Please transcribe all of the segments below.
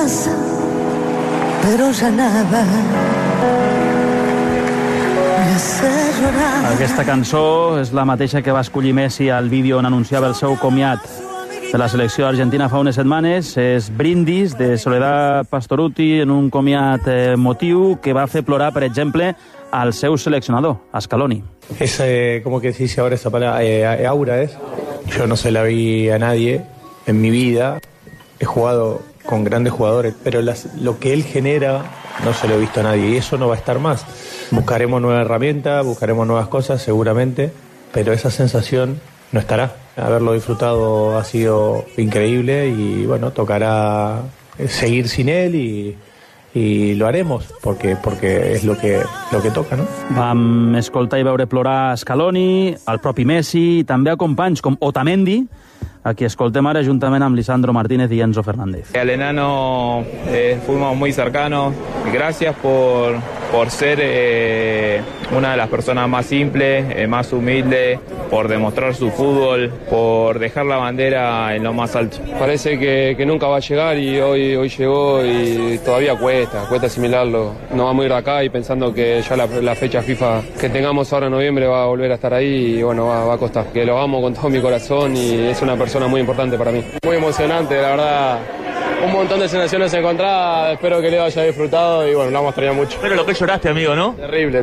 casa, però ja anava. Aquesta cançó és la mateixa que va escollir Messi al vídeo on anunciava el seu comiat de la selecció argentina fa unes setmanes. És Brindis, de Soledad Pastorutti, en un comiat emotiu que va fer plorar, per exemple, al seu seleccionador, a Scaloni. Es como que se dice ahora esa palabra, aura es. Yo no se la vi a nadie en mi vida. He jugado con grandes jugadores, pero lo que él genera no se lo he visto a nadie y eso no va a estar más. Buscaremos nuevas herramientas, buscaremos nuevas cosas seguramente, pero esa sensación no estará. Haberlo disfrutado ha sido increíble y bueno, tocará seguir sin él y lo haremos porque es lo que toca, no? Vam escoltar i veure plorar a Scaloni, al propi Messi, i també a companys com Otamendi, a qui escoltem ara juntament amb Lisandro Martínez y Enzo Fernández. Al enano fuimos muy cercanos. Gracias por ser una de las personas más simples, más humildes, por demostrar su fútbol, por dejar la bandera en lo más alto. Parece que nunca va a llegar y hoy llegó y todavía cuesta asimilarlo. No vamos a ir de acá y pensando que ya la fecha FIFA que tengamos ahora en noviembre va a volver a estar ahí y bueno, va a costar. Que lo amo con todo mi corazón y es una persona muy importante para mí. Muy emocionante, la verdad. Un montón de sensaciones encontradas, espero que Leo haya disfrutado y bueno, lo vamos a extrañar mucho. Pero lo que lloraste, amigo, ¿no? Terrible.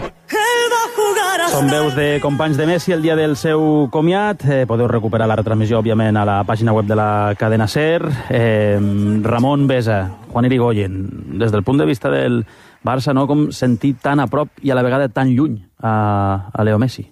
Són veus de companys de Messi el dia del seu comiat. Podeu recuperar la retransmissió, òbviament, a la pàgina web de la cadena SER. Ramon Besa, Juan Irigoyen, des del punt de vista del Barça, no? Com sentir tan a prop i a la vegada tan lluny a Leo Messi.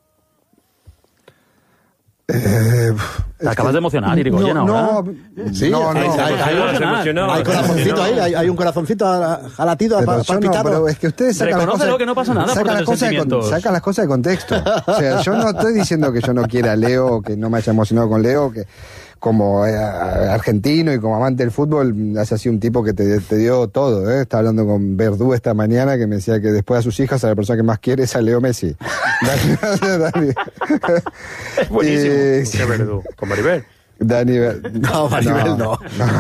Te acabas de emocionar, Irigoyen, ahora. Sí, no. Hay corazoncito ahí, hay un corazoncito a latido, palpitado. Pero es que ustedes sacan Reconócelo, que no pasa nada por tener sentimientos. Sacan las cosas de contexto. O sea, yo no estoy diciendo que yo no quiera a Leo, que no me haya emocionado con Leo, que como argentino y como amante del fútbol, haya sido un tipo que te dio todo, ¿eh? Estaba hablando con Verdú esta mañana que me decía que después de sus hijas a la persona que más quiere es a Leo Messi. Es buenísimo. ¿Qué Verdú? ¿Con Maribel? No, Maribel no.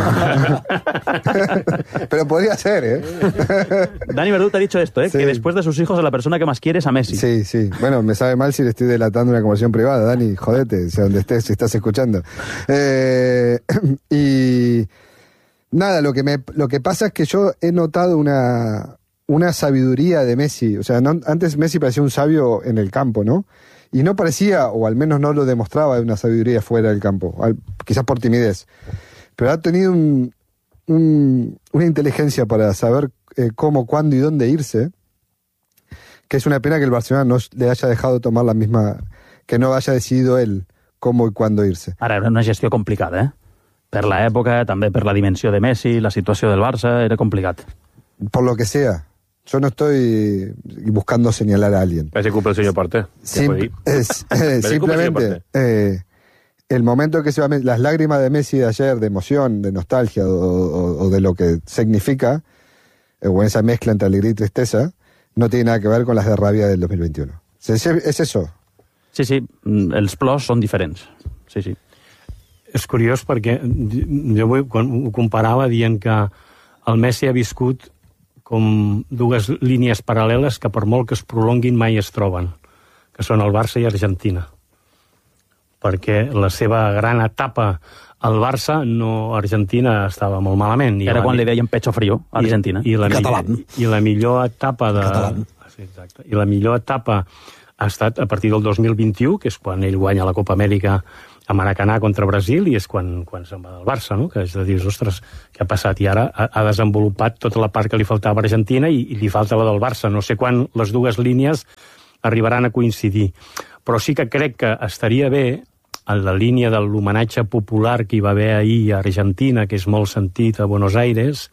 Pero podría ser, ¿eh? Dani Verdú te ha dicho esto, Sí. que después de sus hijos a la persona que más quiere es a Messi. Sí. Bueno, me sabe mal si le estoy delatando una conversación privada, Dani, jodete, sea donde estés, si estás escuchando. Y nada, lo que pasa es que yo he notado una sabiduría de Messi. O sea, antes Messi parecía un sabio en el campo, ¿no? Y no parecía, o al menos no lo demostraba, una sabiduría fuera del campo, quizás por timidez. Pero ha tenido una inteligencia para saber cómo, cuándo y dónde irse, que es una pena que el Barcelona no le haya dejado tomar la misma, que no haya decidido él cómo y cuándo irse. Ara, era una gestió complicada, Per l'època, també per la dimensió de Messi, la situació del Barça, era complicat. Por lo que sea. Yo no estoy buscando señalar a alguien. Parece culpa el señor Porter. Simplemente el momento que se va las lágrimas de Messi de ayer, de emoción, de nostalgia o de lo que significa, o esa mezcla entre alegría y tristeza, no tiene nada que ver con las de rabia del 2021. Es eso. Sí, els plors són diferents. Sí. És curiós perquè jo quan ho comparava dient que el Messi ha viscut com dues línies paral·leles que per molt que es prolonguin mai es troben, que són el Barça i Argentina. Perquè la seva gran etapa al Barça, Argentina estava molt malament. Era quan li deien pecho frío a Argentina. I la millor etapa I la millor etapa ha estat a partir del 2021, que és quan ell guanya la Copa Amèrica a Maracanà contra Brasil, i és quan se'n va del Barça, no? Que és de dir, ostres, què ha passat? I ara ha desenvolupat tota la part que li faltava a Argentina i li falta la del Barça. No sé quan les dues línies arribaran a coincidir. Però sí que crec que estaria bé, en la línia de l'homenatge popular que hi va haver ahir a Argentina, que és molt sentit a Buenos Aires,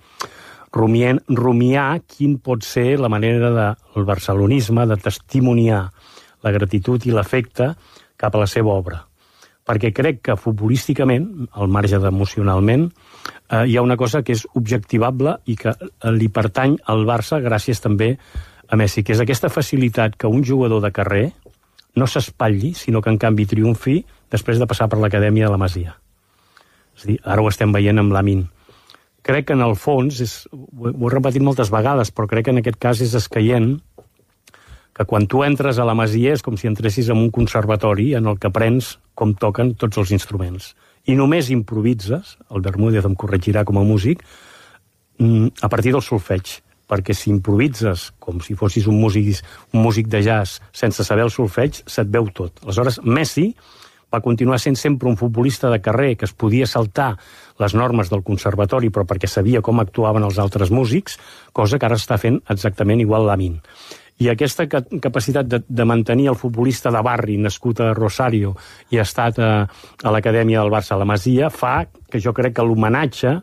rumiar quin pot ser la manera del barcelonisme de testimoniar la gratitud i l'afecte cap a la seva obra. Perquè crec que futbolísticament, al marge d'emocionalment, hi ha una cosa que és objectivable i que li pertany al Barça gràcies també a Messi, que és aquesta facilitat que un jugador de carrer no s'espatlli, sinó que en canvi triomfi després de passar per l'acadèmia de la Masia. És a dir, ara ho estem veient amb Lamine. crec que en el fons, ho he repetit moltes vegades, però crec que en aquest cas és escaient, que quan tu entres a la Masia és com si entressis en un conservatori en el que aprens com toquen tots els instruments. I només improvises, el Bermúdez em corregirà com a músic, a partir del solfeig, perquè si improvises com si fossis un músic de jazz sense saber el solfeig, se't veu tot. Aleshores, Messi va continuar sent sempre un futbolista de carrer que es podia saltar les normes del conservatori, però perquè sabia com actuaven els altres músics, cosa que ara està fent exactament igual Lamine. I aquesta capacitat de mantenir el futbolista de barri nascut a Rosario i ha estat a l'acadèmia del Barça a la Masia fa que jo crec que l'homenatge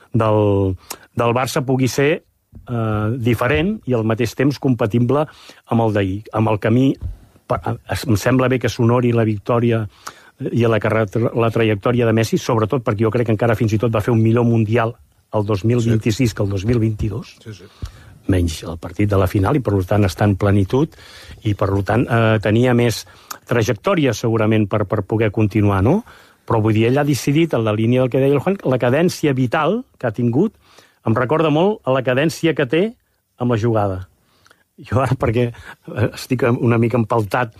del Barça pugui ser diferent i al mateix temps compatible amb el d'ahir, amb el camí. Em sembla bé que s'honori la victòria i la trajectòria de Messi, sobretot perquè jo crec que encara fins i tot va fer un millor mundial el 2026 que el 2022. Sí. Menys el partit de la final, i per tant està en plenitud, i per tant tenia més trajectòria segurament per poder continuar, no? Però vull dir, ell ha decidit, en la línia del que deia el Juan, la cadència vital que ha tingut em recorda molt a la cadència que té amb la jugada. Jo ara, perquè estic una mica empaltat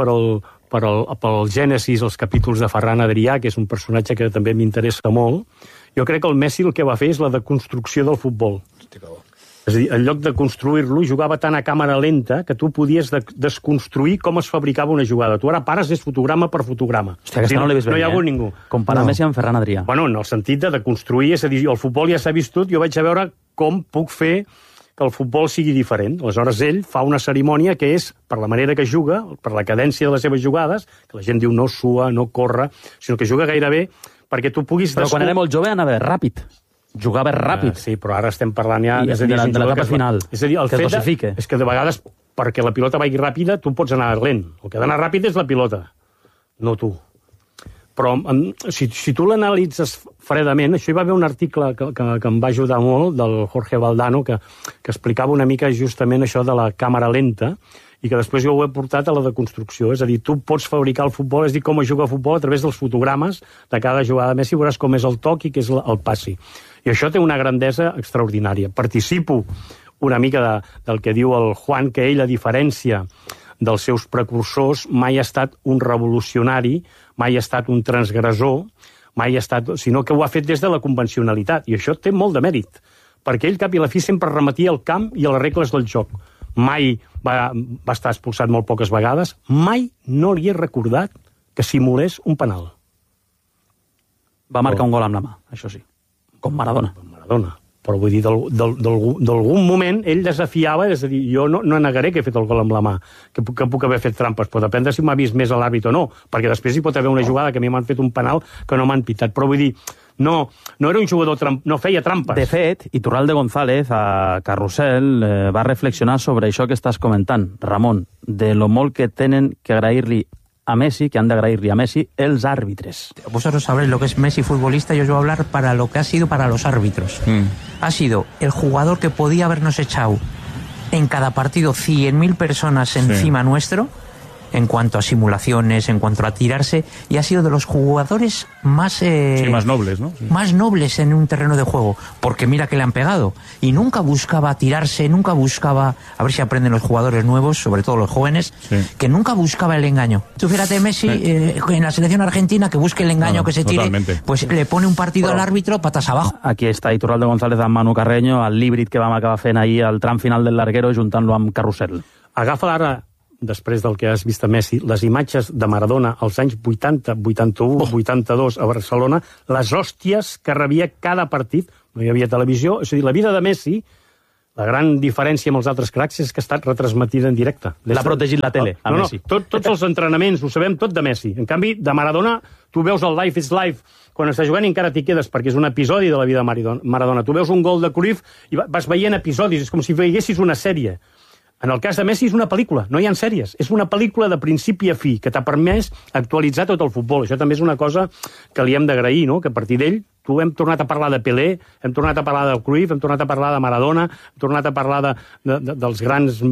pel Gènesis, els capítols de Ferran Adrià, que és un personatge que també m'interessa molt, jo crec que el Messi el que va fer és la deconstrucció del futbol. És a dir, en lloc de construir-lo, jugava tan a càmera lenta que tu podies desconstruir com es fabricava una jugada. Tu ara pares és fotograma per fotograma. Hòstia, aquesta no l'he vist bé, no hi ha hagut ningú. Comparar Messi amb Ferran Adrià. Bueno, en el sentit de construir, és a dir, el futbol ja s'ha vist tot, jo vaig a veure com puc fer que el futbol sigui diferent. Aleshores, ell fa una cerimònia que és, per la manera que juga, per la cadència de les seves jugades, que la gent diu no sua, no corre, sinó que juga gairebé perquè tu puguis... Però quan era molt jove anava ràpid. Jugava ràpid. Sí, però ara estem parlant ja... És a dir, de l'etapa final. És a dir, el que fet dosifique. És que de vegades, perquè la pilota vagi ràpida, tu pots anar lent. El que ha d'anar ràpid és la pilota, no tu. Però si tu l'analitzes fredament, això hi va haver un article que em va ajudar molt, del Jorge Valdano, que explicava una mica justament això de la càmera lenta, i que després jo ho he portat a la deconstrucció. És a dir, tu pots fabricar el futbol, és a dir, com es juga a futbol a través dels fotogrames de cada jugada de Messi, veuràs com és el toc i què és el passi. I això té una grandesa extraordinària. Participo una mica del que diu el Juan, que ell, a diferència dels seus precursors, mai ha estat un revolucionari, mai ha estat un transgressor, mai ha estat... sinó que ho ha fet des de la convencionalitat. I això té molt de mèrit, perquè ell, cap i a la fi, sempre remetia al camp i a les regles del joc. Mai va estar expulsat molt poques vegades, mai no li he recordat que simulés un penal. Va marcar un gol amb la mà, això sí. Com Maradona. Però vull dir, d'algun moment ell desafiava, és a dir, jo no negaré que he fet el gol amb la mà, que puc haver fet trampes, però depèn de si m'ha vist més a l'àrbit o no, perquè després hi pot haver una jugada que a mi m'han fet un penal que no m'han pitat, però vull dir, no era un jugador, no feia trampes. De fet, Iturralde González a Carrusel va reflexionar sobre això que estàs comentant, Ramon, de lo molt que tenen que agrair-li a Messi, que han de agrair-li a Messi, els àrbitres. Vosotros sabréis lo que es Messi futbolista, yo os voy a hablar para lo que ha sido para los árbitros. Ha sido el jugador que podía habernos echado en cada partido 100.000 personas encima nuestro, en cuanto a simulaciones, en cuanto a tirarse, y ha sido de los jugadores más... más nobles, ¿no? Sí. Más nobles en un terreno de juego, porque mira que le han pegado. Y nunca buscaba tirarse, nunca buscaba... A ver si aprenden los jugadores nuevos, sobre todo los jóvenes, que nunca buscaba el engaño. Tú fíjate, Messi, en la selección argentina, que busque el engaño, que se tire, pues le pone un partido al árbitro, patas abajo. Aquí està Iturralde González amb Manu Carreño, el híbrid que vam acabar fent ahir al tram final del Larguero, juntant-lo amb Carrusel. Agafa ara, després del que has vist a Messi, les imatges de Maradona als anys 80, 81, 82 a Barcelona, les hòsties que rebia cada partit, no hi havia televisió, és a dir, la vida de Messi, la gran diferència amb els altres cracs és que ha estat retransmetida en directe. L'ha protegit la tele, a Messi. Tots els entrenaments, ho sabem tot de Messi. En canvi, de Maradona, tu veus el Life is Life, quan està jugant i encara t'hi quedes, perquè és un episodi de la vida de Maradona. Tu veus un gol de Cruyff i vas veient episodis, és com si veiessis una sèrie. En el cas de Messi és una pel·lícula, no hi ha sèries. És una pel·lícula de principi a fi, que t'ha permès actualitzar tot el futbol. Això també és una cosa que li hem d'agrair, no? Que a partir d'ell tu hem tornat a parlar de Pelé, hem tornat a parlar del Cruyff, hem tornat a parlar de Maradona, hem tornat a parlar dels grans,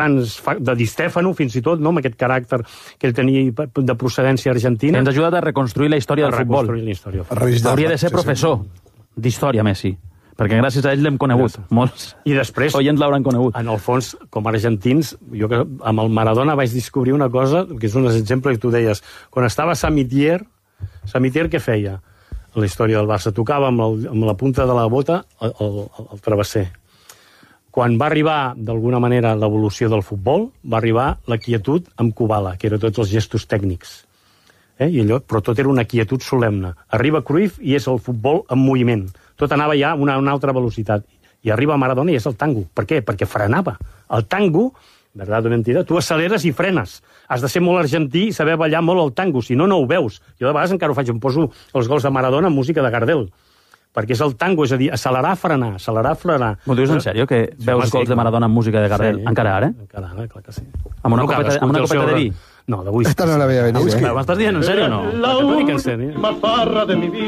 de Di Stefano, fins i tot, no? Amb aquest caràcter que ell tenia de procedència argentina. Ens ha ajudat a reconstruir la història del futbol. Hauria de ser professor d'història, Messi. perquè gràcies a ell l'hem conegut. Molts I després, oients l'hauran conegut. En el fons, com a argentins, jo que amb el Maradona vaig descobrir una cosa, que és un exemple que tu deies. Quan estava Samitier què feia? A la història del Barça tocava amb la punta de la bota el travesser. Quan va arribar, d'alguna manera, l'evolució del futbol, va arribar la quietud amb Kubala, que eren tots els gestos tècnics. I allò, però tot era una quietud solemne. Arriba Cruyff i és el futbol en moviment. Tot anava ja a una altra velocitat. I arriba Maradona i és el tango. Per què? Perquè frenava. El tango, verdad o mentida, tu acceleres i frenes. Has de ser molt argentí i saber ballar molt el tango, si no, no ho veus. Jo de vegades encara ho faig, em poso els gols de Maradona amb música de Gardel. Perquè és el tango, és a dir, accelerar, frenar, accelerar, frenar. M'ho dius en sèrio, que veus gols de Maradona amb música de Gardel? Encara ara? Encara ara, clar que sí. Amb una copeta de vi? No, de whisky. Esta no la veia venir. ¿M'estàs dient en sèrio o no? La última farra de mi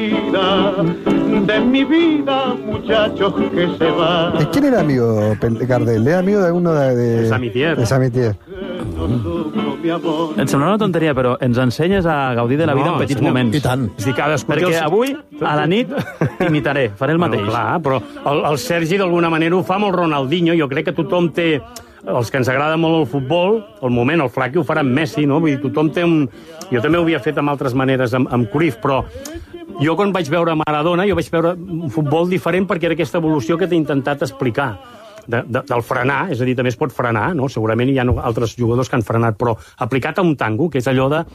vida, muchachos que se va. ¿Quién era amigo Gardel? ¿Era amigo de alguno de Samitier? De Samitier. Em sembla una tonteria, però ens ensenyes a gaudir de la vida en petits moments. I tant. És dir, perquè avui, a la nit, t'imitaré, faré el mateix. Clar, però el Sergi d'alguna manera ho fa amb el Ronaldinho. Jo crec que tothom té... Els que ens agrada molt el futbol, al moment, el Flaqui ho farà amb Messi, no? Vull dir, tothom té un... Jo també ho havia fet amb altres maneres, amb Cruyff, però jo quan vaig veure Maradona, jo vaig veure un futbol diferent perquè era aquesta evolució que t'he intentat explicar. Del frenar, és a dir, també es pot frenar, no? Segurament hi ha altres jugadors que han frenat, però aplicat a un tango, que és allò de...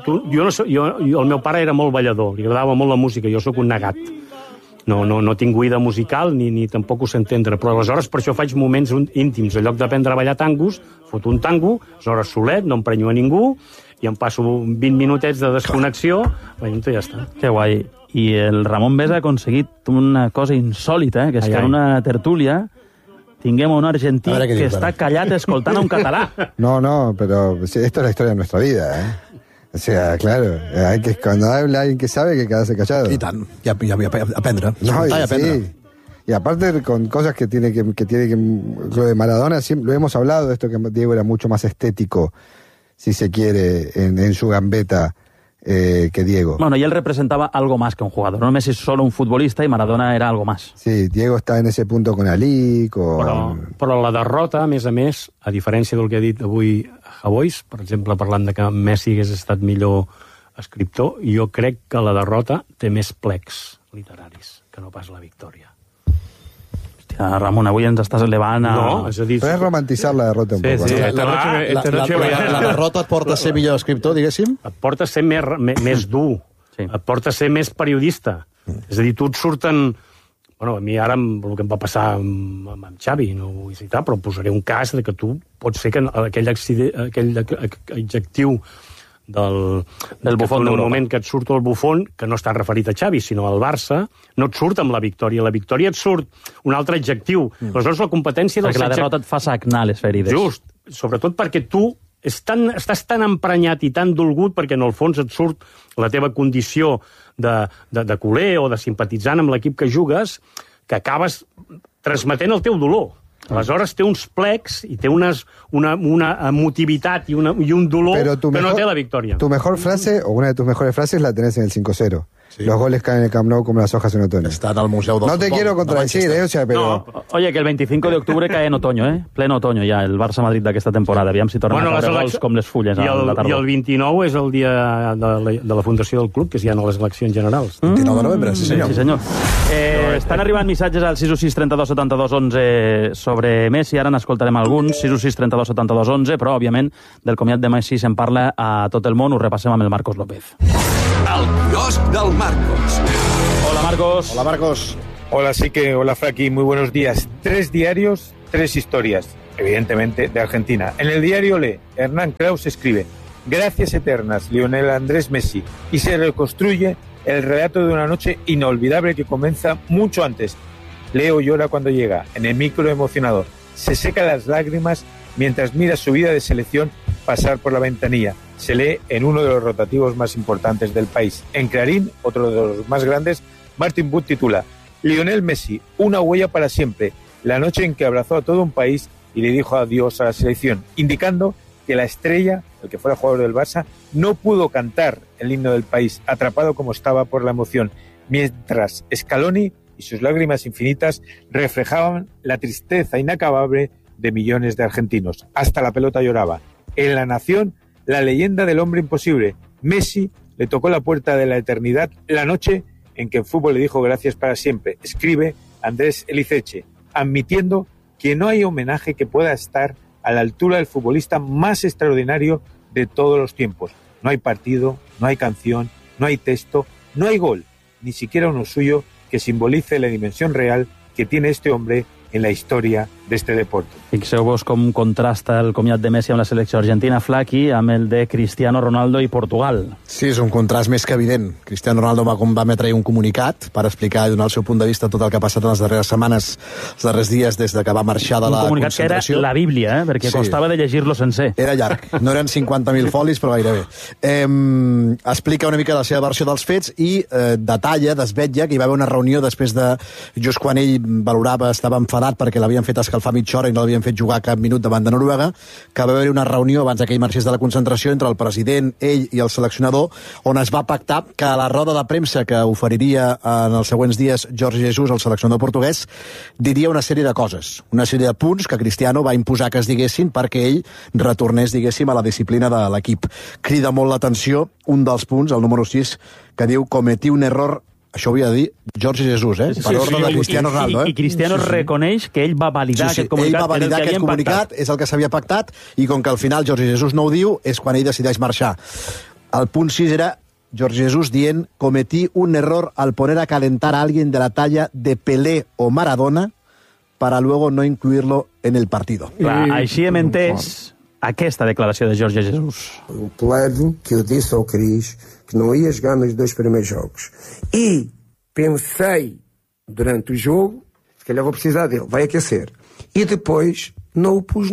El meu pare era molt ballador, li agradava molt la música, jo sóc un negat. No tinc oïda musical ni tampoc ho sé entendre, però aleshores per això faig moments íntims. En lloc d'aprendre a ballar tangos, foto un tango, aleshores solet, no emprenyo a ningú, i em passo 20 minutets de desconnexió, i ja està. Que guai. I el Ramon Besa ha aconseguit una cosa insòlita, que és que en una tertúlia tinguem un argentí que està callat escoltant a un català. No, pero esto es la historia de nuestra vida, O sea, claro, cuando habla alguien que sabe, que quedarse callado. I tant, i aprendre. No, y aprendre. Sí. Y aparte con cosas que tiene que lo de Maradona, lo hemos hablado de esto, que Diego era mucho más estético, si se quiere, en su gambeta que Diego. Bueno, y él representaba algo más que un jugador, no Messi es solo un futbolista y Maradona era algo más. Sí, Diego está en ese punto con Ali, Però la derrota, a més, a diferència del que ha dit avui Javois, per exemple, parlant de que Messi hagués estat millor escriptor, jo crec que la derrota té més plecs literaris que no pas la victòria. Hòstia, Ramon, avui ens estàs elevant a... No, és a dir... Puedes romantizar la derrota un poco. Sí, la derrota et porta a ser millor escriptor, diguéssim? Et porta a ser més dur, et porta a ser més periodista. És a dir, tu et surten... Bueno, a mi ara el que em va passar amb Xavi, no ho vull citar, però posaré un cas de que tu pots ser que aquell adjectiu del bufón, en el moment que et surt el bufón, que no està referit a Xavi, sinó al Barça, no et surt amb la victòria. La victòria et surt un altre adjectiu. Aleshores, la competència... Perquè la derrota et fa sagnar les ferides. Just, sobretot perquè tu estàs tan emprenyat i tan dolgut perquè en el fons et surt la teva condició de culer o de simpatitzant amb l'equip que jugues, que acabes transmetent el teu dolor. Aleshores té uns plecs i té una emotivitat i un dolor que no té la victòria. Tu mejor frase, o una de tus mejores frases, la tenés en el 5-0. Sí. Los goles caen en el Camp Nou como las hojas en otoño. Está en el Museo del No te quiero contradecir, o sea, pero... No, oye, que el 25 de octubre cae en otoño, Pleno otoño ja, el Barça-Madrid d'aquesta temporada. Aviam si tornen a caure gols com les fulles a la tardor. I el 29 és el dia de la fundació del club, que és ja en les eleccions generals. 29 de novembre, sí senyor. Sí, senyor. Estan arribant missatges al 616 32 72 11 sobre Messi, ara n'escoltarem alguns, 616 32 72 11, però, òbviament, del comiat de Messi se'n parla a tot el món, ho repassem amb el Marcos López. El quiosc del Marcos. Hola, Marcos. Hola, Marcos. Hola, sí que, hola, Fraki, muy buenos días. 3 diarios, 3 historias, evidentemente, de Argentina. En el diario Le, Hernán Kraus escribe: gracias eternas, Lionel Andrés Messi, y se reconstruye el relato de una noche inolvidable que comienza mucho antes. Leo llora cuando llega, en el micro emocionado. Se seca las lágrimas mientras mira su vida de selección pasar por la ventanilla. Se lee en uno de los rotativos más importantes del país. En Clarín, otro de los más grandes, Martin Wood titula: Lionel Messi, una huella para siempre. La noche en que abrazó a todo un país y le dijo adiós a la selección, indicando que la estrella, el que fuera jugador del Barça, no pudo cantar el himno del país, atrapado como estaba por la emoción, mientras Scaloni y sus lágrimas infinitas reflejaban la tristeza inacabable de millones de argentinos. Hasta la pelota lloraba. En La Nación, la leyenda del hombre imposible, Messi, le tocó la puerta de la eternidad la noche en que el fútbol le dijo gracias para siempre. Escribe Andrés Elizeche, admitiendo que no hay homenaje que pueda estar a la altura del futbolista más extraordinario de todos los tiempos. No hay partido, no hay canción, no hay texto, no hay gol, ni siquiera uno suyo que simbolice la dimensión real que tiene este hombre en la història d'este deporte. Fixeu-vos com contrasta el comiat de Messi amb la selecció argentina, Flaqui, amb el de Cristiano Ronaldo i Portugal. Sí, és un contrast més que evident. Cristiano Ronaldo va emetre un comunicat per explicar i donar el seu punt de vista tot el que ha passat en les darreres setmanes, els darrers dies des de que va marxar de la concentració. Un comunicat que era la Bíblia, perquè costava de llegir-lo sencer. Era llarg, no eren 50.000 folis, però gairebé. Explica una mica la seva versió dels fets i detalla, desvetlla, que hi va haver una reunió després de just quan ell valorava, estava enfadat perquè l'havien fet escalfar mitja hora i no l'havien fet jugar cap minut davant de Noruega, que va haver una reunió abans que ell marxés de la concentració entre el president, ell i el seleccionador, on es va pactar que a la roda de premsa que oferiria en els següents dies Jorge Jesus, el seleccionador portuguès, diria una sèrie de coses, una sèrie de punts que Cristiano va imposar que es diguessin perquè ell retornés, diguéssim, a la disciplina de l'equip. Crida molt l'atenció un dels punts, el número 6, que diu cometí un error. Això ho havia de dir Jorge Jesus, per ordre de Cristiano Ronaldo. I Cristiano reconeix que ell va validar aquest comunicat. Ell va validar aquest comunicat, és el que s'havia pactat, i com que al final Jorge Jesus no ho diu, és quan ell decideix marxar. El punt 6 era Jorge Jesus dient cometí un error al poner a calentar a alguien de la talla de Pelé o Maradona para luego no incluirlo en el partido. Clar, així hem entès aquesta declaració de Jorge Jesus. O plano que eu disse ao Cris que não ia jogar nos 2 primeiros jogos. E pensei durante o jogo, se calhar vou precisar dele, vai aquecer. E depois não o pus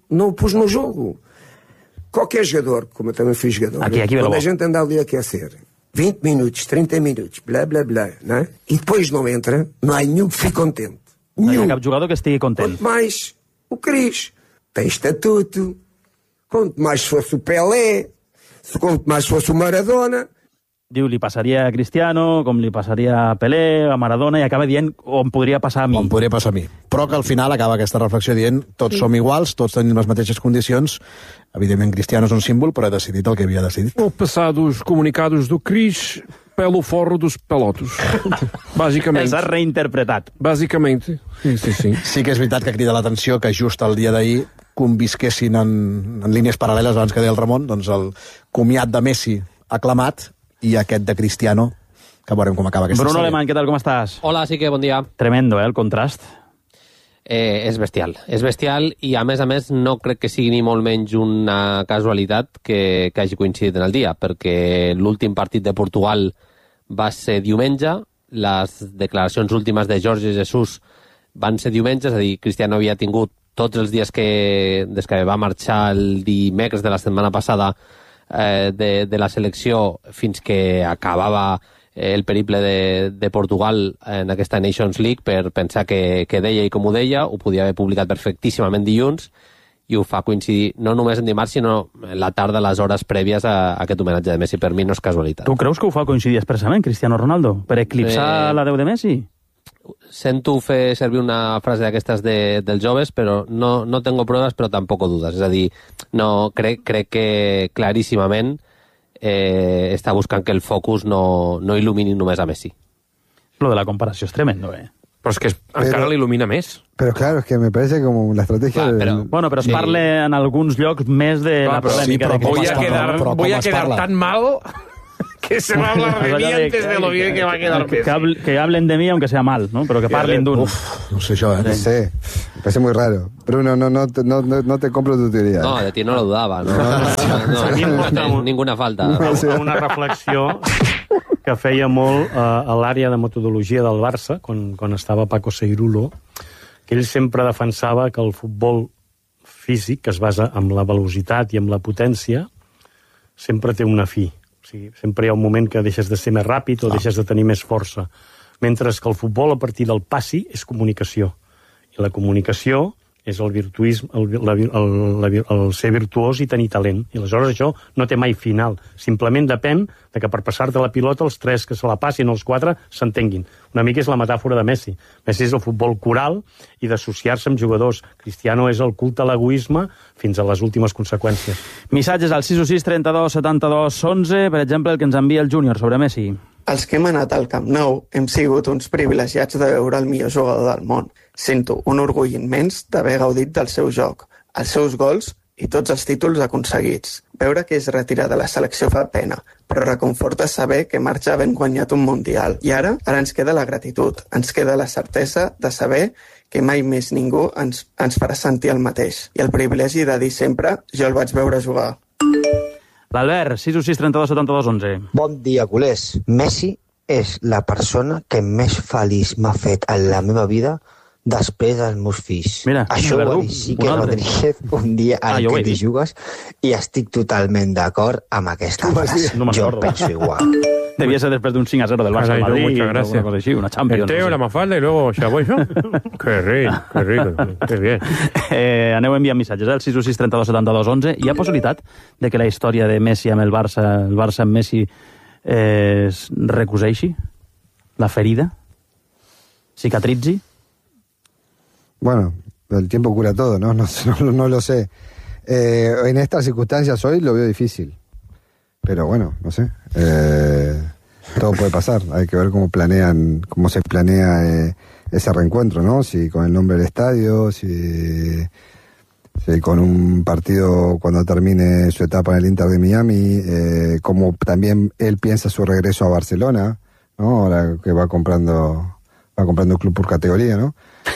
no jogo. Qualquer jogador, como eu também fui jogador, quando a gente anda ali a aquecer, 20 minutos, 30 minutos, blá, blá, blá, não é? E depois não entra, não há nenhum que fique contente. No hi ha cap jugador que estigui content. Quanto mais o Cris tem estatuto, quanto mais fosse o Pelé, quanto mais fosse o Maradona. Diu, li passaria a Cristiano, com li passaria a Pelé, a Maradona, i acaba dient on podria passar a mi. On podria passar a mi. Però que al final acaba aquesta reflexió dient tots som iguals, tots tenim les mateixes condicions. Evidentment, Cristiano és un símbol, però ha decidit el que havia decidit. Vou passar dos comunicados do Cris pelo forro dos pelotos. Bàsicament. S'ha reinterpretat. Bàsicament. Sí que és veritat que crida l'atenció que just el dia d'ahir convisquessin en línies paral·leles, abans que deia el Ramon, doncs el comiat de Messi aclamat i aquest de Cristiano, que veurem com acaba aquesta Bruno Alemany, què tal, com estàs? Hola, sí que bon dia. Tremendo, el contrast. És bestial i a més no crec que sigui ni molt menys una casualitat que hagi coincidit en el dia, perquè l'últim partit de Portugal va ser diumenge, les declaracions últimes de Jorge Jesus van ser diumenge, és a dir, Cristiano havia tingut tots els dies des que va marxar el dimecres de la setmana passada de la selecció fins que acabava el periple de Portugal en aquesta Nations League per pensar que deia i com ho deia, ho podia haver publicat perfectíssimament dilluns i ho fa coincidir no només en dimarts, sinó la tarda, les hores prèvies a aquest homenatge de Messi. Per mi no és casualitat. Tu creus que ho fa coincidir expressament, Cristiano Ronaldo? Per eclipsar la Déu de Messi? Sento fer servir una frase d'aquestes dels joves, però no tengo pruebas, però tampoc dudes. És a dir, no, crec que claríssimament està buscant que el focus no il·lumini només a Messi. Lo de la comparació és tremendo, Però és que encara l'il·lumina més. Pero claro, es que me parece como la estrategia... Bueno, però es parla en alguns llocs més de la polèmica. Voy a quedar tan mal... que se va a hablar de mí antes de lo bien que va a quedar Messi. Que hablen de mí, aunque sea mal, ¿no? Pero que parlen d'un. No sé això, No sé, me parece muy raro. Bruno, no te compro tu teoría. No, de ti no lo dudava. No, ninguna falta. Una reflexió que feia molt a l'àrea de metodologia del Barça, quan estava Paco Seirulo, que ell sempre defensava que el futbol físic, que es basa en la velocitat i en la potència, sempre té una fi. O sigui, sempre hi ha un moment que deixes de ser més ràpid o deixes de tenir més força. Mentre que el futbol, a partir del passi, és comunicació. I la comunicació és el virtuisme, el ser virtuós i tenir talent. I aleshores això no té mai final. Simplement depèn de que per passar-te la pilota els 3 que se la passin, els 4 s'entenguin. Una mica és la metàfora de Messi. Messi és el futbol coral i d'associar-se amb jugadors. Cristiano és el culte a l'egoisme fins a les últimes conseqüències. Missatges al 616 32 72 11, per exemple, el que ens envia el Júnior sobre Messi. Els que hem anat al Camp Nou hem sigut uns privilegiats de veure el millor jugador del món. Sento un orgull immens d'haver gaudit del seu joc, els seus gols i tots els títols aconseguits. Veure que es retira de la selecció fa pena, però reconforta saber que marxa havent guanyat un Mundial. I ara ens queda la gratitud, ens queda la certesa de saber que mai més ningú ens farà sentir el mateix. I el privilegi de dir sempre, jo el vaig veure jugar. L'Albert, 616 32 72 11. Bon dia, culers. Messi és la persona que més feliç m'ha fet en la meva vida després dels meus fills. Mira, això ho va dir Quique Rodríguez un dia al que t'hi jugues i estic totalment d'acord amb aquesta frase. Jo penso igual. Debía ser después de un 5-0 del Barça Madrid. Muchas gracias. Una Champions. El Teo, la Mafalda y luego Xaboy. Qué rico, qué bien. Aneu enviant missatges al 616 32 72 11. Hi ha possibilitat de que la història de Messi amb el Barça amb Messi es recuseixi? La ferida? ¿Cicatrizzi? Bueno, el tiempo cura todo, ¿no? No lo sé. En estas circunstancias hoy lo veo difícil. Pero bueno, no sé. Todo puede pasar. Hay que ver cómo se planea ese reencuentro, ¿no? Si con el nombre del estadio, si con un partido cuando termine su etapa en el Inter de Miami, como también él piensa su regreso a Barcelona, ¿no? Ahora que va comprando el club por categoria, no?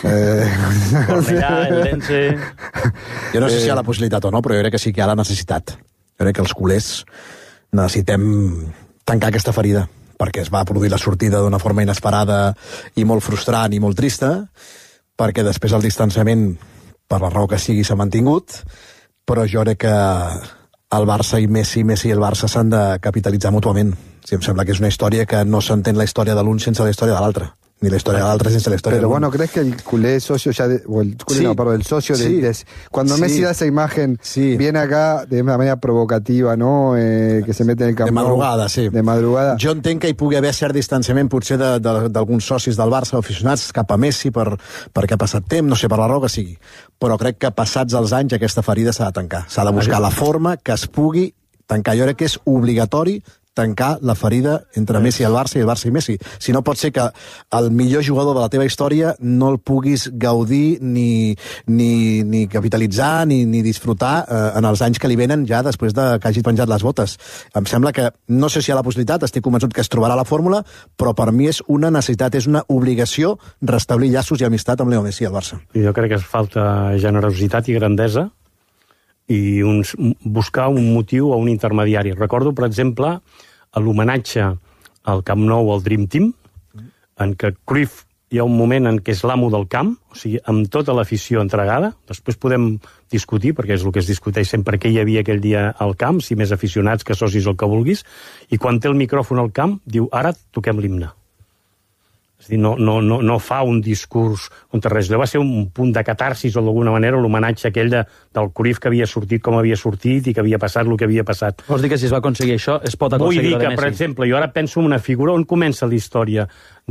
Cornellà, el Lense... Jo no sé si hi ha la possibilitat o no, però jo crec que sí que hi ha la necessitat. Jo crec que els culers necessitem tancar aquesta ferida, perquè es va produir la sortida d'una forma inesperada i molt frustrant i molt trista, perquè després el distanciament, per la raó que sigui, s'ha mantingut, però jo crec que el Barça i Messi i el Barça s'han de capitalitzar mútuament. Sí, em sembla que és una història que no s'entén la història de l'un sense la història de l'altre. Ni la historia de la otra, sin la historia. Pero bueno, ¿crees que el culé socio el socio cuando Messi da esa imagen, viene acá de una manera provocativa, ¿no? Que se mete en el campo. De madrugada, sí. De madrugada. Jo entenc que hi pugui haver cert distanciament, potser d'alguns socis del Barça o aficionats cap a Messi perquè ha passat temps, no sé, per la raó que sigui. Però crec que passats els anys aquesta ferida s'ha de tancar. S'ha de buscar la forma que es pugui tancar. Jo crec que és obligatori tancar la ferida entre Messi i el Barça i Messi. Si no pot ser que el millor jugador de la teva història no el puguis gaudir ni capitalitzar ni disfrutar en els anys que li venen ja després que hagi penjat les botes. Em sembla que, no sé si hi ha la possibilitat, estic convençut que es trobarà la fórmula, però per mi és una necessitat, és una obligació restablir llaços i amistat amb Leo Messi al Barça. Jo crec que falta generositat i grandesa i buscar un motiu o un intermediari. Recordo, per exemple, l'homenatge al Camp Nou al Dream Team, en què Cruyff hi ha un moment en què és l'amo del camp, o sigui, amb tota l'afició entregada. Després podem discutir, perquè és el que es discuteix sempre, què hi havia aquell dia al camp, si més aficionats que socis el que vulguis, i quan té el micròfon al camp, diu, ara toquem l'himne. És a dir, no fa un discurs contra res. Va ser un punt de catarsis, o d'alguna manera, l'homenatge aquell del Cruyff que havia sortit com havia sortit i que havia passat el que havia passat. Vols dir que si es va aconseguir això, es pot aconseguir Vull dir que, per exemple, jo ara penso en una figura on comença la història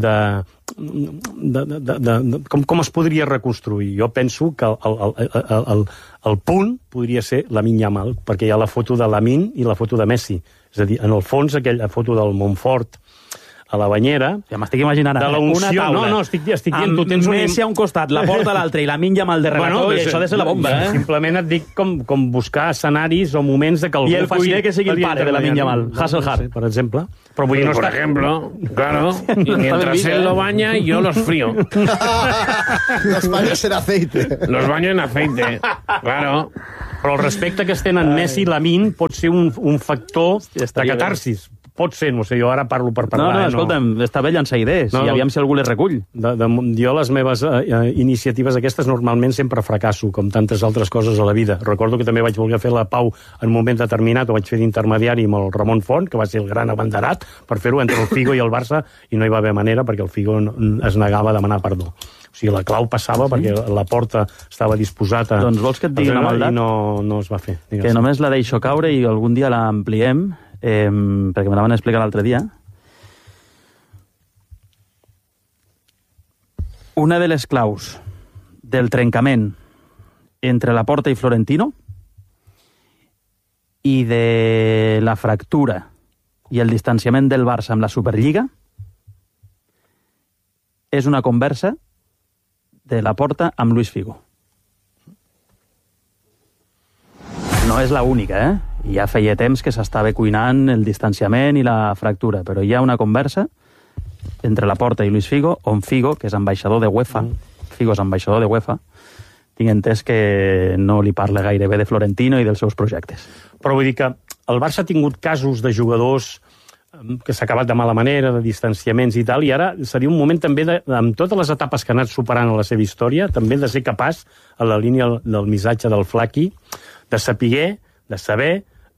com es podria reconstruir. Jo penso que el punt podria ser Lamine Yamal, perquè hi ha la foto de Lamine i la foto de Messi. És a dir, en el fons, aquella foto del Montfort a la banyera... Ja m'estic imaginant de una taula. No, estic dient... Tu tens Messi a un costat, la porta a l'altre i Lamine Yamal de regató, i això ha de ser la bomba, eh? Simplement et dic com buscar escenaris o moments de que algú faci... I el cuiner que sigui el pare de Lamine Yamal, Hasselhard, per exemple. Però vull dir, por ejemplo, claro, y mientras él lo baña, yo los frío. Los baños en aceite. Los baño en aceite, claro. Però el respecte que es tenen Messi i Lamine pot ser un factor de catarsis. Pot ser, no sé, jo ara parlo per parlar. No, escolta'm, està bé llançar idees, i aviam si algú les recull. Jo les meves iniciatives aquestes normalment sempre fracasso, com tantes altres coses a la vida. Recordo que també vaig voler fer la pau en un moment determinat, ho vaig fer d'intermediari amb el Ramon Font, que va ser el gran abanderat, per fer-ho entre el Figo i el Barça, i no hi va haver manera perquè el Figo es negava a demanar perdó. O sigui, la clau passava perquè la porta estava disposat a... Doncs vols que et digui una maldat? I no es va fer. Que només la deixo caure i algun dia l'ampliem, perquè me la van explicar l'altre dia. Una de les claus del trencament entre Laporta i Florentino i de la fractura i el distanciament del Barça amb la Superliga és una conversa de Laporta amb Luis Figo. No és la única, Ja feia temps que s'estava cuinant el distanciament i la fractura, però hi ha una conversa entre Laporta i Luis Figo, on Figo, que és ambaixador de UEFA, Figo és ambaixador de UEFA, tinc entès que no li parla gaire bé de Florentino i dels seus projectes. Però vull dir que el Barça ha tingut casos de jugadors que s'ha acabat de mala manera, de distanciaments i tal, i ara seria un moment també, amb totes les etapes que ha anat superant a la seva història, també de ser capaç, a la línia del missatge del Flaqui, de saber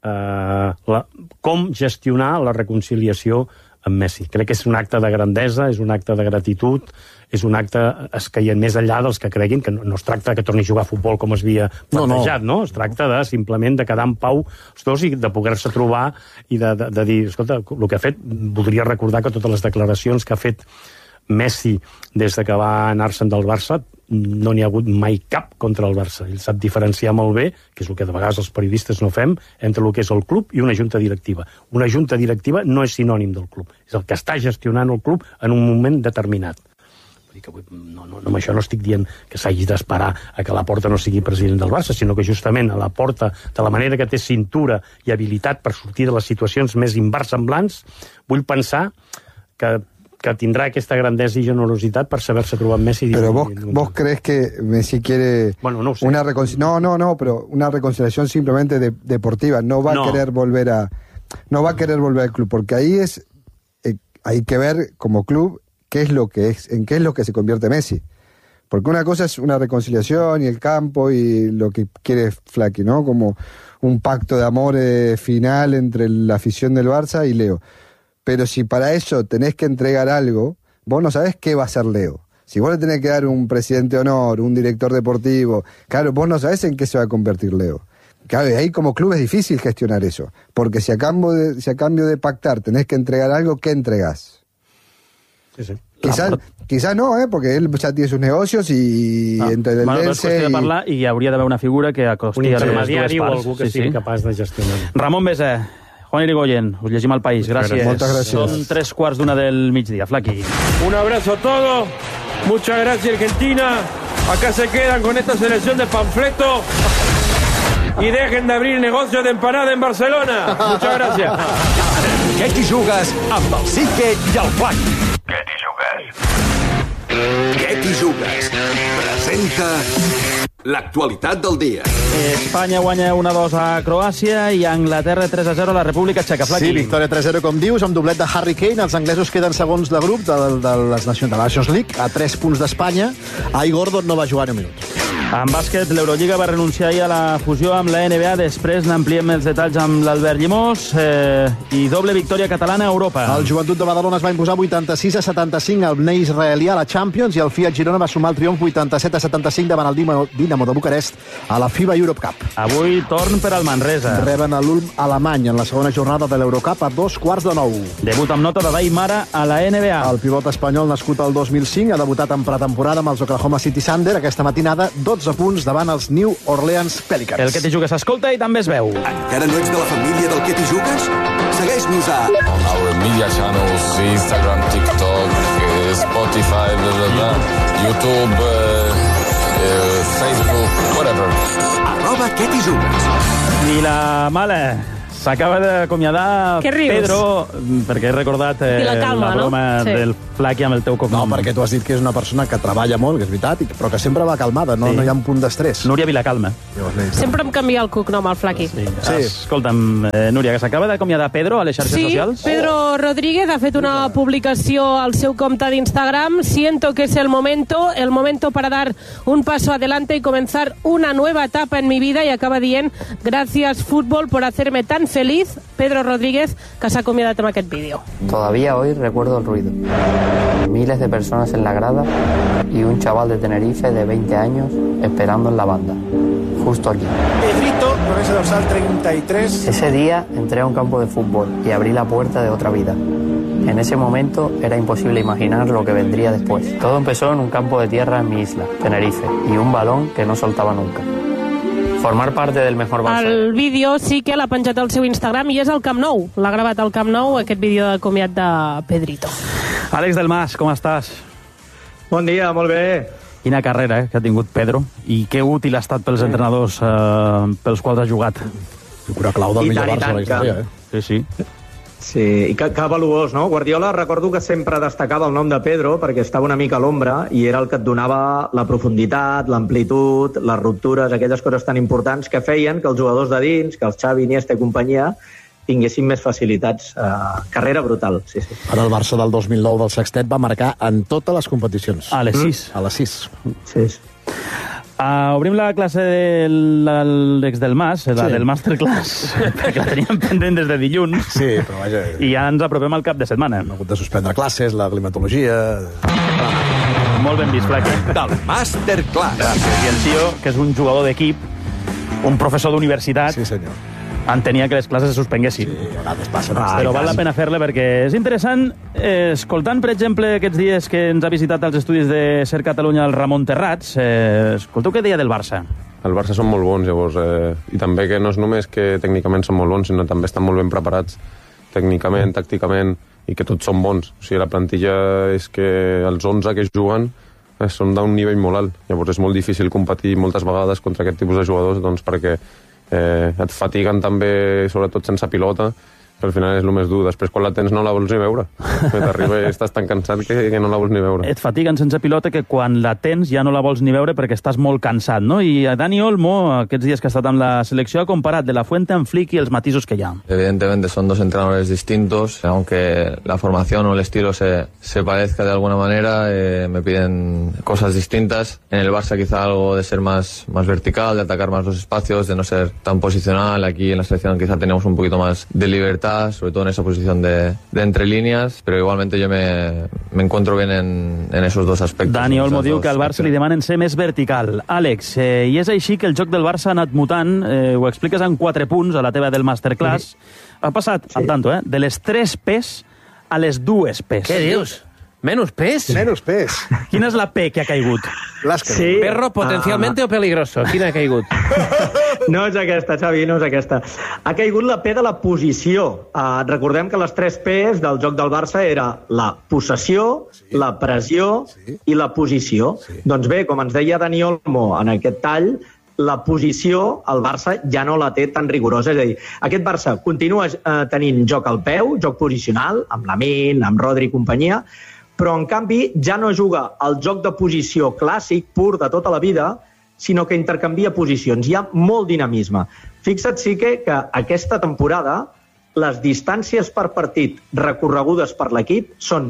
com gestionar la reconciliació amb Messi. Crec que és un acte de grandesa, és un acte de gratitud, és un acte escaient més enllà dels que creguin que no es tracta que torni a jugar a futbol com es havia plantejat, no? Es tracta de simplement de quedar en pau els dos i de poder-se trobar i de dir, escolta, el que ha fet, voldria recordar que totes les declaracions que ha fet Messi des que va anar-se'n del Barça no n'hi ha hagut mai cap contra el Barça. Ell sap diferenciar molt bé, que és el que de vegades els periodistes no fem, entre el que és el club i una junta directiva. Una junta directiva no és sinònim del club. És el que està gestionant el club en un moment determinat. Vull dir que amb això no estic dient que s'hagi d'esperar a que Laporta no sigui president del Barça, sinó que justament a Laporta, de la manera que té cintura i habilitat per sortir de les situacions més inversemblants, vull pensar que tindrá aquesta grandesa y generositat per saber-se trobar amb Messi. Pero vos crees que Messi quiere no sé. una reconciliación, pero una reconciliación simplemente deportiva, no va a querer volver al club, porque ahí hay que ver como club en qué es lo que se convierte Messi. Porque una cosa es una reconciliación y el campo y lo que quiere Flaqui, ¿no? Como un pacto de amor final entre la afición del Barça y Leo. Pero si para eso tenés que entregar algo, vos no sabés qué va a ser Leo. Si vos le tenés que dar un presidente de honor, un director deportivo, claro, vos no sabés en qué se va a convertir Leo. Claro, y ahí como club es difícil gestionar eso. Porque si a cambio de pactar tenés que entregar algo, ¿qué entregás? Sí. Quizás no, porque él ya tiene sus negocios i entre el Dense... És qüestió de parlar i hi hauria d'haver una figura que acosti a les dues parts. O algú que sigui capaç de gestionar. Ramon Besa, Juan Irigoyen, us llegim al País. Gràcies. Moltes gràcies. Són 3:15 del migdia. Flaqui. Un abrazo a todos. Muchas gracias, Argentina. Acá se quedan con esta selección de panfleto y dejen de abrir negocios de empanada en Barcelona. Muchas gracias. Què t'hi jugues amb el Sique i el Flaqui? Què t'hi jugues? Presenta l'actualitat del dia. Espanya guanya 1-2 a Croàcia i Anglaterra 3-0 a la República Txeca. Flaqui. Sí, victòria 3-0, com dius, amb doblet de Harry Kane. Els anglesos queden segons de grup de la Nations League, a 3 punts d'Espanya. Ai, Gordon no va jugar ni un minut. En bàsquet, l'Eurolliga va renunciar ahir a la fusió amb la NBA. Després n'ampliem els detalls amb l'Albert Llimós. I doble victòria catalana a Europa. El Joventut de Badalona es va imposar 86-75 al Ney israelià a la Champions i el Fiat Girona va sumar el triomf 87-75 davant el Dinamo de Bucarest a la FIBA Europe Cup. Avui torn per al Manresa. Reben l'Ulm alemany en la segona jornada de l'Eurocup a 8:45. Debut amb nota de Daimara a la NBA. El pivot espanyol nascut al 2005 ha debutat en pretemporada amb els Oklahoma City Thunder aquesta matinada, 12 punts davant els New Orleans Pelicans. El Que t'hi jugues s'escolta i també es veu. Encara no ets de la família del Que t'hi jugues? Segueix-nos a... On our media channels, Instagram, TikTok, Spotify, YouTube, Facebook, whatever. @Que t'hi jugues. I la mala... S'acaba d'acomiadar Pedro, perquè he recordat la broma del Flaqui amb el teu cognom. No, perquè tu has dit que és una persona que treballa molt, que és veritat, però que sempre va calmada, no hi ha un punt d'estrès. Núria Vilacalma. Sempre em canvia el cognom al Flaqui. Sí. Escolta'm, Núria, que s'acaba d'acomiadar Pedro a les xarxes socials? Sí, Pedro Rodríguez ha fet una publicació al seu compte d'Instagram. Siento que es el momento para dar un paso adelante y comenzar una nueva etapa en mi vida, y acaba dient: gracias fútbol por hacerme tan feliz, Pedro Rodríguez, que s'ha acomiadat amb aquest vídeo. Todavía hoy recuerdo el ruido. Miles de personas en la grada y un chaval de Tenerife de 20 años esperando en la banda, justo aquí. Pedrito, con ese dorsal 33. Ese día entré a un campo de fútbol y abrí la puerta de otra vida. En ese momento era imposible imaginar lo que vendría después. Todo empezó en un campo de tierra en mi isla, Tenerife, y un balón que no soltaba nunca. Formar parte del mejor Barça. El vídeo sí que l'ha penjat al seu Instagram i és al Camp Nou. L'ha gravat al Camp Nou, aquest vídeo de comiat de Pedrito. Àlex del Mas, com estàs? Bon dia, molt bé. Quina carrera que ha tingut Pedro i que útil ha estat pels entrenadors pels quals ha jugat. Figura clau del millor Barça de la història, Sí. Sí, i que valuós, no? Guardiola, recordo que sempre destacava el nom de Pedro perquè estava una mica a l'ombra i era el que et donava la profunditat, l'amplitud, les ruptures, aquelles coses tan importants que feien que els jugadors de dins, que els Xavi, Iniesta i companyia, tinguessin més facilitats. Carrera brutal, sí. Ara el Barça del 2009 del Sextet va marcar en totes les competicions. A les 6. A les 6. Sí. Obrim la classe de l'Àlex del Mas, del Masterclass, perquè la teníem pendent des de dilluns. Sí, però vaja... I ja ens apropem al cap de setmana. Hem hagut de suspendre classes, la climatologia... Molt ben vist, Flequi. Del Masterclass. Gràcies. I el tio, que és un jugador d'equip, un professor d'universitat... Sí, senyor. Entenia que les classes se suspenguessin. Sí, a vegades passa. Però val la pena fer-le perquè és interessant. Escoltant, per exemple, aquests dies que ens ha visitat als estudis de Ser Catalunya el Ramon Terrats, escolteu què deia del Barça. El Barça són molt bons, llavors, i també que no és només que tècnicament són molt bons, sinó també estan molt ben preparats tècnicament, tàcticament, i que tots són bons. O sigui, la plantilla és que els 11 que juguen són d'un nivell molt alt. Llavors és molt difícil competir moltes vegades contra aquest tipus de jugadors, doncs perquè et fatiguen també, sobretot sense pilota, que al final és el més dur. Després, quan la tens, no la vols ni veure. T'arriba i estàs tan cansat que no la vols ni veure. Et fatiguen sense pilota que quan la tens ja no la vols ni veure perquè estàs molt cansat, no? I Dani Olmo, aquests dies que ha estat amb la selecció, ha comparat De La Fuente amb Flick i els matisos que hi ha. Evidentemente son dos entrenadores distintos, aunque la formación o el estilo se parezca de alguna manera, me piden cosas distintas. En el Barça quizá algo de ser más vertical, de atacar más los espacios, de no ser tan posicional. Aquí en la selección quizá tenemos un poquito más de libertad, sobre todo en esa posición de entre líneas, pero igualmente yo me encuentro bien en esos dos aspectos. Dani Olmo diu que al Barça li demanen ser més vertical. Àlex, i és així que el joc del Barça ha anat mutant, ho expliques en 4 punts a la teva del Masterclass. Ha passat, al tanto, de les 3 P's a les 2 P's. Què dius? Menos pes? Menos pes. Quina és la P que ha caigut? Sí. Perro potencialmente o peligroso? Quina ha caigut? No és aquesta, Xavi, no és aquesta. Ha caigut la P de la posició. Recordem que les 3 P's del joc del Barça era la possessió, la pressió i la posició. Doncs bé, com ens deia Dani Olmo en aquest tall, la posició, el Barça ja no la té tan rigorosa. És a dir, aquest Barça continua tenint joc al peu, joc posicional, amb Lamine, amb Rodri i companyia, però en canvi ja no juga el joc de posició clàssic, pur de tota la vida, sinó que intercanvia posicions. Hi ha molt dinamisme. Fixa't sí que aquesta temporada les distàncies per partit recorregudes per l'equip són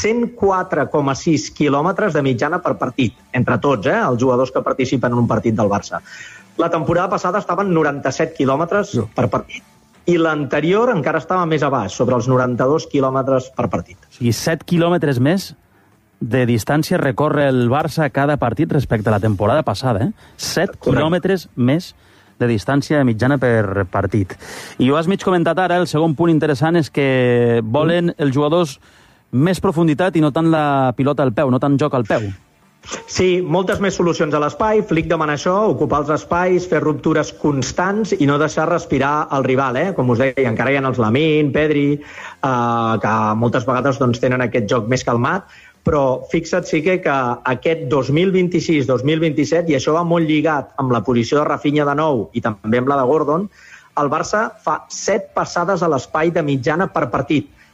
104,6 quilòmetres de mitjana per partit, entre tots, els jugadors que participen en un partit del Barça. La temporada passada estaven 97 quilòmetres per partit i l'anterior encara estava més a baix, sobre els 92 quilòmetres per partit. O sigui, 7 quilòmetres més de distància recorre el Barça cada partit respecte a la temporada passada. 7 quilòmetres més de distància mitjana per partit. I ho has mig comentat ara, el segon punt interessant és que volen els jugadors més profunditat i no tant la pilota al peu, no tant joc al peu. Sí, moltes més solucions a l'espai. Flick demana això, ocupar els espais, fer ruptures constants i no deixar respirar el rival. Com us deia, encara hi ha els Lamine, Pedri, que moltes vegades tenen aquest joc més calmat, però fixa't sí que aquest 2026-2027, i això va molt lligat amb la posició de Rafinha de nou i també amb la de Gordon, el Barça fa 7 passades a l'espai de mitjana per partit.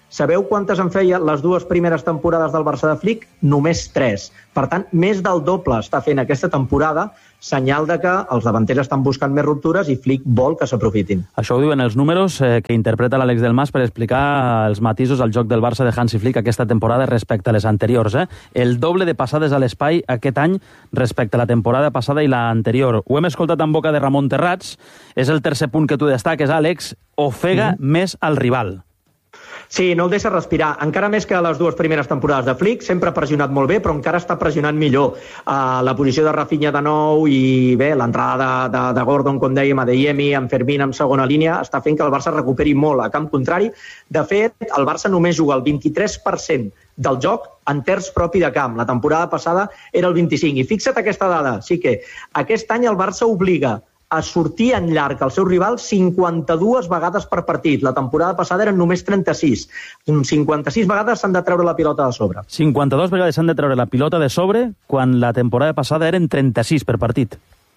Sabeu quantes en feia les 2 primeres temporades del Barça de Flick? Només 3. Per tant, més del doble està fent aquesta temporada, senyal de que els davanters estan buscant més ruptures i Flick vol que s'aprofitin. Això ho diuen els números que interpreta l'Àlex Delmas per explicar els matisos al joc del Barça de Hansi Flick aquesta temporada respecte a les anteriors. El doble de passades a l'espai aquest any respecte a la temporada passada i l'anterior. Ho hem escoltat en boca de Ramon Terrats. És el tercer punt que tu destaques, Àlex. Ofega més al rival. Sí, no el deixa respirar. Encara més que les 2 primeres temporades de Flick, sempre ha pressionat molt bé, però encara està pressionant millor. La posició de Rafinha de nou i bé, l'entrada de Gordon, com dèiem, Adeyemi, amb Fermín en segona línia, està fent que el Barça recuperi molt a camp contrari. De fet, el Barça només juga el 23% del joc en terç propi de camp. La temporada passada era el 25%. I fixa't aquesta dada, sí que aquest any el Barça obliga a sortir en llarg al seu rival 52 vegades per partit. La temporada passada eren només 36. 56 vegades s'han de treure la pilota de sobre. 52 vegades s'han de treure la pilota de sobre quan la temporada passada eren 36 per partit.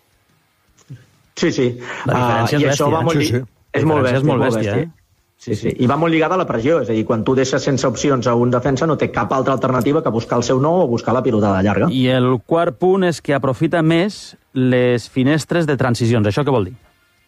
Sí. La diferència és bèstia. És molt bèstia. Sí. I va molt lligada a la pressió, és a dir, quan tu deixes sense opcions a un defensa no té cap altra alternativa que buscar el seu nou o buscar la pilotada llarga. I el quart punt és que aprofita més les finestres de transicions. Això què vol dir?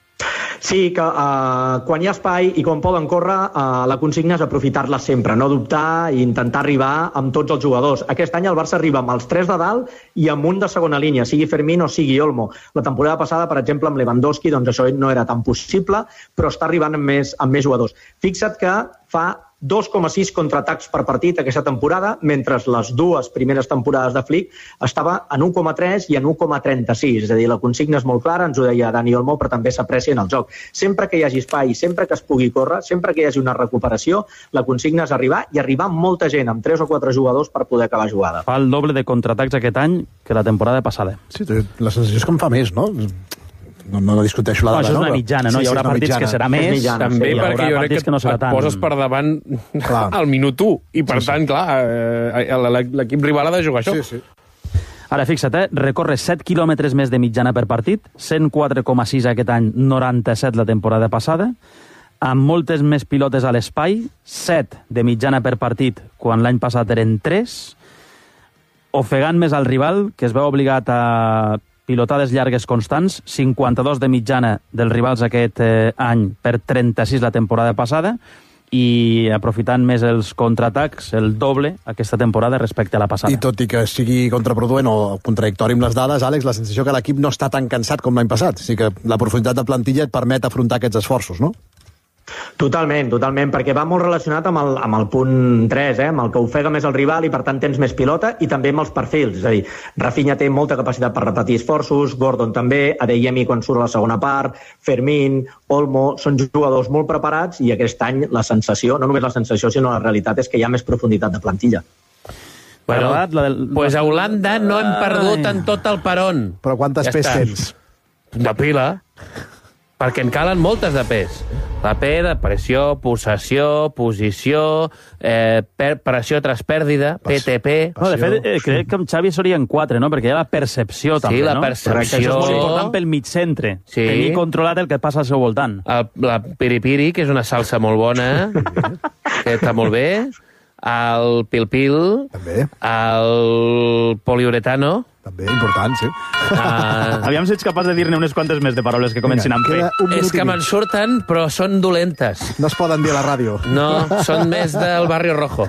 Sí, que quan hi ha espai i quan poden córrer, la consigna és aprofitar-la sempre, no dubtar i intentar arribar amb tots els jugadors. Aquest any el Barça arriba amb els 3 de dalt i amb un de segona línia, sigui Fermín o sigui Olmo. La temporada passada, per exemple, amb Lewandowski, doncs això no era tan possible, però està arribant amb més jugadors. Fixa't que fa 2,6 contraatacs per partit aquesta temporada, mentre les 2 primeres temporades de Flick estava en 1,3 i en 1,36. És a dir, la consigna és molt clara, ens ho deia Dani Olmo, però també s'aprecia en el joc. Sempre que hi hagi espai, sempre que es pugui córrer, sempre que hi hagi una recuperació, la consigna és arribar i arribar amb molta gent, amb 3 o 4 jugadors per poder acabar jugada. Fa el doble de contraatacs aquest any que la temporada passada. Sí, la sensació és que en fa més, no? No discuteixo la dada. Això és una mitjana, no? Hi haurà partits que serà més. També perquè jo crec que et poses per davant al minut 1 i per tant, clar, l'equip rival ha de jugar això. Sí. Ara, fixa't, recorre 7 quilòmetres més de mitjana per partit, 104,6 aquest any, 97 la temporada passada, amb moltes més pilotes a l'espai, 7 de mitjana per partit, quan l'any passat eren 3, ofegant més al rival, que es veu obligat a pilotades llargues constants, 52 de mitjana dels rivals aquest any per 36 la temporada passada, i aprofitant més els contraatacs, el doble aquesta temporada respecte a la passada. I tot i que sigui contraproduent o contradictori amb les dades, Àlex, la sensació que l'equip no està tan cansat com l'any passat. O sigui que la profunditat de plantilla et permet afrontar aquests esforços, no? Totalment, perquè va molt relacionat amb el punt 3, amb el que ofega més el rival i per tant tens més pilota, i també amb els perfils, és a dir, Rafinha té molta capacitat per repetir esforços, Gordon també, Adeyemi quan surt a la segona part, Fermín, Olmo, són jugadors molt preparats i aquest any la sensació, no només la sensació sinó la realitat és que hi ha més profunditat de plantilla. Bueno, pues a Holanda no hem perdut en tot el peron. Però quantes pes tens? De pila. Perquè en calen moltes de pes. La P de pressió, possessió, posició, pressió tras pèrdida, PTP... No, de fet, crec que amb Xavi serien 4, no? Perquè hi ha la percepció, també, no? Sí, la percepció... Això és molt important pel mig centre. Sí. Tenir controlat el que passa al seu voltant. La piripiri, que és una salsa molt bona, que està molt bé. El pil-pil. També. El poliuretano. També, important, sí. Aviam si ets capaç de dir-ne unes quantes més de paraules que comencin amb P. És que me'n surten, però són dolentes. No es poden dir a la ràdio. No, són més del barri rojo.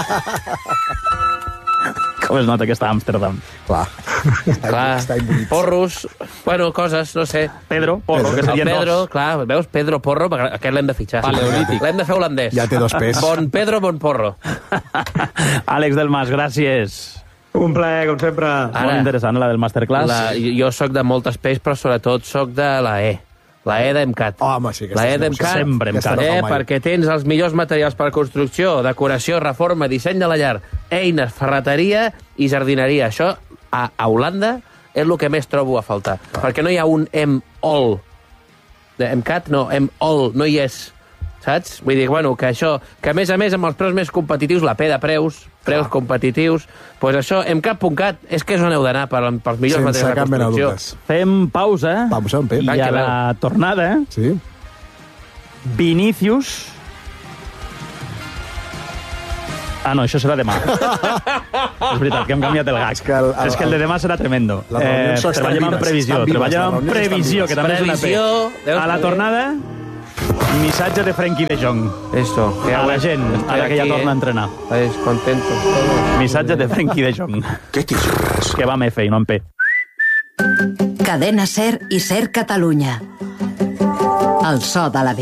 Com es nota que està a Amsterdam. Clar. Porros, bueno, coses, no sé. Pedro, Porro, que serien Pedro, dos. Clar, veus, Pedro Porro, aquest l'hem de fitxar. Paleolític. L'hem de fer holandès. Ja té 2 pes. Bon Pedro, bon Porro. Àlex Delmas, gràcies. Un plaer, com sempre. Molt interessant, la del masterclass. Jo soc de moltes peix, però sobretot soc de la E. La E d'EMCAT. Home, sí, la E d'EMCAT, sempre EMCAT. perquè tens els millors materials per construcció, decoració, reforma, disseny de la llar, eines, ferreteria i jardineria. Això, a Holanda, és el que més trobo a faltar. Perquè no hi ha un M-All. EMCAT, no, M-All, no hi és. Saps? Vull dir, bueno, que això, que a més amb els preus més competitius, la P de preus competitius, doncs això, emcat.cat, és que és on heu d'anar pels millors materials de construcció. Fem pausa. Pausa, un pet. I a la tornada, sí. Vinícius Ah, no, això serà demà. És veritat, que hem canviat el gag. És que el de demà serà tremendo. Treballem en previsió, que també és una P. A la tornada, missatge de Frenkie de Jong. Esto. A la gent, ara que ja torna a entrenar. Estáis contentos. Missatge de Frenkie de Jong. ¿Qué quisieras? Que va amb F i no amb P. Cadena SER i SER Catalunya. El so de la vida.